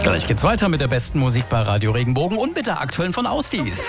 Gleich geht's weiter mit der besten Musik bei Radio Regenbogen und mit der aktuellen von Austies.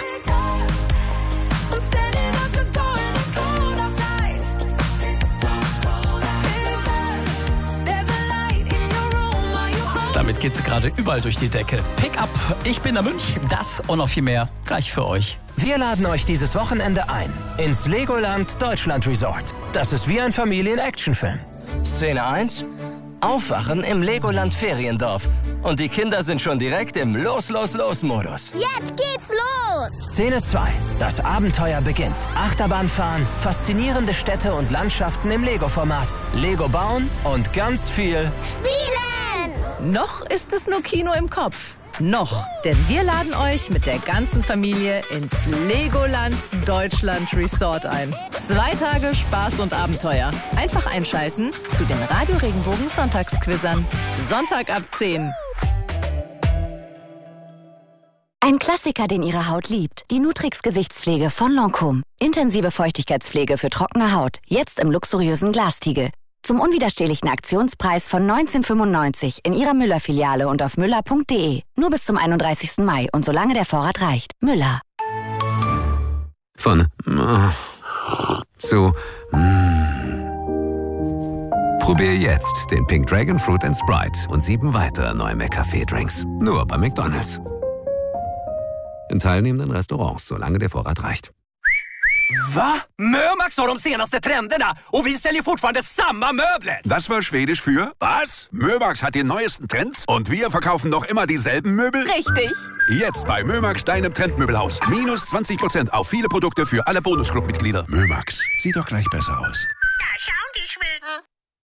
Damit geht's gerade überall durch die Decke. Pick up, ich bin der Mönch, das und noch viel mehr gleich für euch. Wir laden euch dieses Wochenende ein ins Legoland Deutschland Resort. Das ist wie ein Familien-Actionfilm. Szene 1. Aufwachen im Legoland Feriendorf. Und die Kinder sind schon direkt im Los-Los-Los-Modus. Jetzt geht's los! Szene 2. Das Abenteuer beginnt. Achterbahnfahren, faszinierende Städte und Landschaften im Lego-Format. Lego bauen und ganz viel Spielen! Noch ist es nur Kino im Kopf. Noch, denn wir laden euch mit der ganzen Familie ins Legoland Deutschland Resort ein. 2 Tage Spaß und Abenteuer. Einfach einschalten zu den Radio Regenbogen Sonntagsquizzern. Sonntag ab 10. Ein Klassiker, den Ihre Haut liebt. Die Nutrix Gesichtspflege von Lancôme. Intensive Feuchtigkeitspflege für trockene Haut. Jetzt im luxuriösen Glastiegel. Zum unwiderstehlichen Aktionspreis von 19,95 in Ihrer Müller-Filiale und auf müller.de. Nur bis zum 31. Mai und solange der Vorrat reicht. Müller. Von zu Probier jetzt den Pink Dragon Fruit & Sprite und 7 weitere neue McCafé-Drinks. Nur bei McDonald's. In teilnehmenden Restaurants, solange der Vorrat reicht. Va? Mömax har de senaste trenderna och vi säljer fortfarande samma möbler. Das war Schwedisch für was? Mömax hat die neuesten Trends und wir verkaufen noch immer dieselben Möbel? Richtig. Jetzt bei Mömax, deinem Trendmöbelhaus. Minus 20% auf viele Produkte für alle Bonusclub-Mitglieder. Mömax, sieht doch gleich besser aus. Da schauen die Schweden.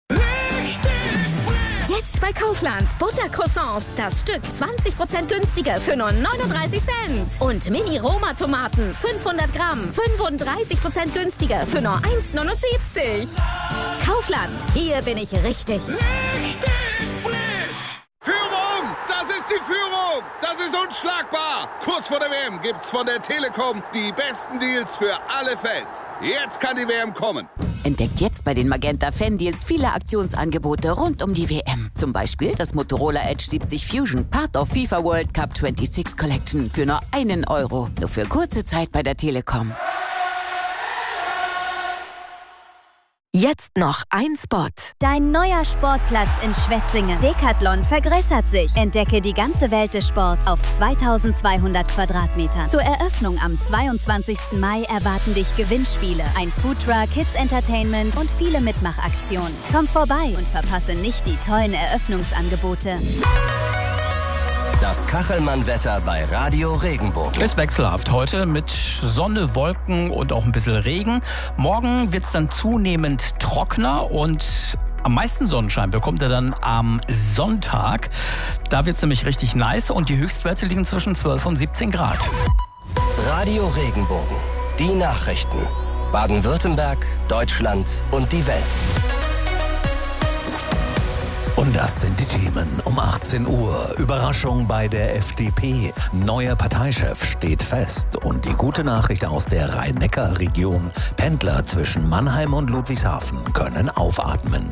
Jetzt bei Kaufland. Buttercroissants. Das Stück 20% günstiger für nur 39 Cent. Und Mini-Roma-Tomaten. 500 Gramm. 35% günstiger für nur 1,79. Kaufland. Hier bin ich richtig. Richtig frisch! Führung! Das ist die Führung! Das ist unschlagbar! Kurz vor der WM gibt's von der Telekom die besten Deals für alle Fans. Jetzt kann die WM kommen. Entdeckt jetzt bei den Magenta Fan-Deals viele Aktionsangebote rund um die WM. Zum Beispiel das Motorola Edge 70 Fusion, Part of FIFA World Cup 26 Collection für nur €1. Nur für kurze Zeit bei der Telekom. Jetzt noch ein Spot. Dein neuer Sportplatz in Schwetzingen. Decathlon vergrößert sich. Entdecke die ganze Welt des Sports auf 2200 Quadratmetern. Zur Eröffnung am 22. Mai erwarten dich Gewinnspiele, ein Foodtruck, Kids Entertainment und viele Mitmachaktionen. Komm vorbei und verpasse nicht die tollen Eröffnungsangebote. Das Kachelmann-Wetter bei Radio Regenbogen. Ist wechselhaft heute mit Sonne, Wolken und auch ein bisschen Regen. Morgen wird es dann zunehmend trockener und am meisten Sonnenschein bekommt er dann am Sonntag. Da wird es nämlich richtig nice und die Höchstwerte liegen zwischen 12 und 17 Grad. Radio Regenbogen. Die Nachrichten. Baden-Württemberg, Deutschland und die Welt. Und das sind die Themen um 18 Uhr. Überraschung bei der FDP. Neuer Parteichef steht fest. Und die gute Nachricht aus der Rhein-Neckar-Region. Pendler zwischen Mannheim und Ludwigshafen können aufatmen.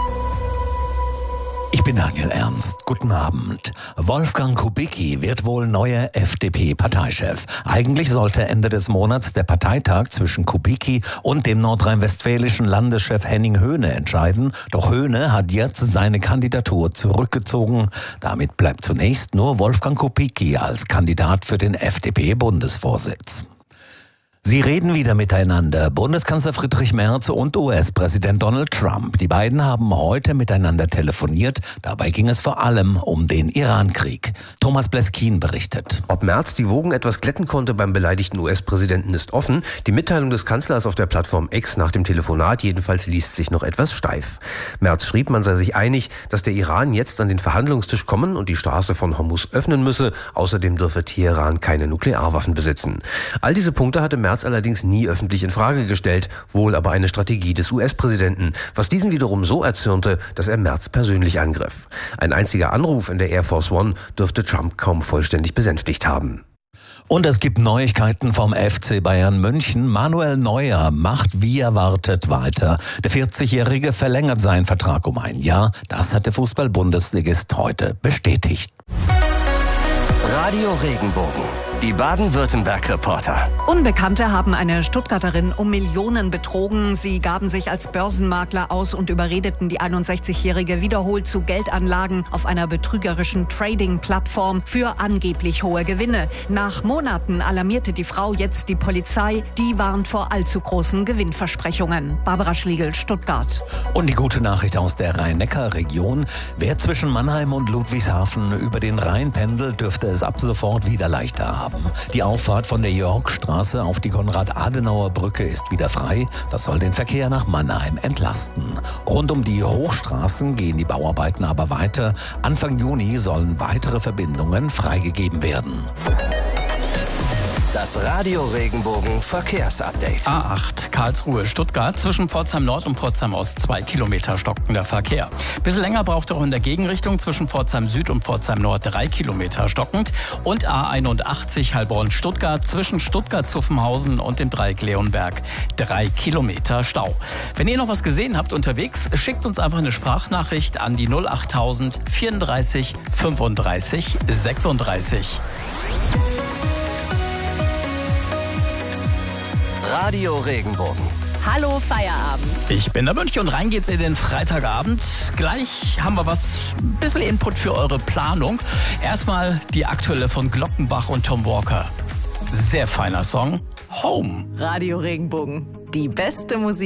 Ich bin Daniel Ernst. Guten Abend. Wolfgang Kubicki wird wohl neuer FDP-Parteichef. Eigentlich sollte Ende des Monats der Parteitag zwischen Kubicki und dem nordrhein-westfälischen Landeschef Henning Höhne entscheiden. Doch Höhne hat jetzt seine Kandidatur zurückgezogen. Damit bleibt zunächst nur Wolfgang Kubicki als Kandidat für den FDP-Bundesvorsitz. Sie reden wieder miteinander, Bundeskanzler Friedrich Merz und US-Präsident Donald Trump. Die beiden haben heute miteinander telefoniert. Dabei ging es vor allem um den Iran-Krieg. Thomas Bleskin berichtet. Ob Merz die Wogen etwas glätten konnte beim beleidigten US-Präsidenten ist offen. Die Mitteilung des Kanzlers auf der Plattform X nach dem Telefonat jedenfalls liest sich noch etwas steif. Merz schrieb, man sei sich einig, dass der Iran jetzt an den Verhandlungstisch kommen und die Straße von Hormuz öffnen müsse. Außerdem dürfe Teheran keine Nuklearwaffen besitzen. All diese Punkte hatte Merz allerdings nie öffentlich in Frage gestellt, wohl aber eine Strategie des US-Präsidenten, was diesen wiederum so erzürnte, dass er Merz persönlich angriff. Ein einziger Anruf in der Air Force One dürfte Trump kaum vollständig besänftigt haben. Und es gibt Neuigkeiten vom FC Bayern München. Manuel Neuer macht wie erwartet weiter. Der 40-Jährige verlängert seinen Vertrag um ein Jahr. Das hat der Fußball-Bundesligist heute bestätigt. Radio Regenbogen. Die Baden-Württemberg-Reporter. Unbekannte haben eine Stuttgarterin um Millionen betrogen. Sie gaben sich als Börsenmakler aus und überredeten die 61-Jährige wiederholt zu Geldanlagen auf einer betrügerischen Trading-Plattform für angeblich hohe Gewinne. Nach Monaten alarmierte die Frau jetzt die Polizei. Die warnt vor allzu großen Gewinnversprechungen. Barbara Schlegel, Stuttgart. Und die gute Nachricht aus der Rhein-Neckar-Region. Wer zwischen Mannheim und Ludwigshafen über den Rhein pendelt, dürfte es ab sofort wieder leichter haben. Die Auffahrt von der Jörgstraße auf die Konrad-Adenauer-Brücke ist wieder frei. Das soll den Verkehr nach Mannheim entlasten. Rund um die Hochstraßen gehen die Bauarbeiten aber weiter. Anfang Juni sollen weitere Verbindungen freigegeben werden. Das Radio Regenbogen Verkehrsupdate. A8 Karlsruhe-Stuttgart zwischen Pforzheim Nord und Pforzheim Ost 2 Kilometer stockender Verkehr. Bisschen länger braucht auch in der Gegenrichtung zwischen Pforzheim Süd und Pforzheim Nord 3 Kilometer stockend. Und A81 Heilbronn-Stuttgart zwischen Stuttgart-Zuffenhausen und dem Dreieck Leonberg 3 Kilometer Stau. Wenn ihr noch was gesehen habt unterwegs, schickt uns einfach eine Sprachnachricht an die 08000 34 35 36. Radio Regenbogen. Hallo Feierabend. Ich bin der Mönch und rein geht's in den Freitagabend. Gleich haben wir ein bisschen Input für eure Planung. Erstmal die aktuelle von Glockenbach und Tom Walker. Sehr feiner Song. Home. Radio Regenbogen. Die beste Musik.